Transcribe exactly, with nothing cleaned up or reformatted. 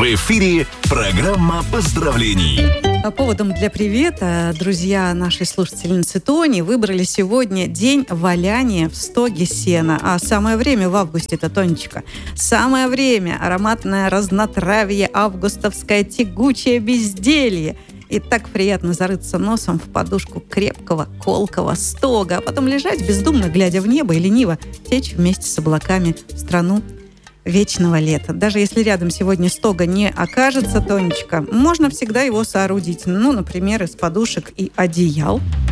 В эфире программа поздравлений. По поводам для привета, друзья нашей слушательницы Тони выбрали сегодня день валяния в стоге сена. А самое время в августе-то, Тонечка. Самое время ароматное разнотравье, августовское тягучее безделье. И так приятно зарыться носом в подушку крепкого, колкого стога, а потом лежать бездумно, глядя в небо и лениво течь вместе с облаками в страну вечного лета. Даже если рядом сегодня стога не окажется, Тонечка, можно всегда его соорудить. Ну, например, из подушек и одеял.